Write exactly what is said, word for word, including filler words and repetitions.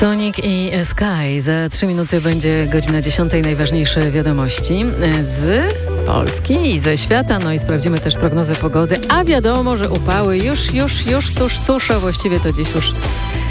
Tonic i Sky. Za trzy minuty będzie godzina dziesiątej. Najważniejsze wiadomości z Polski i ze świata. No i sprawdzimy też prognozę pogody. A wiadomo, że upały już, już, już tuż, tuż, a właściwie to dziś już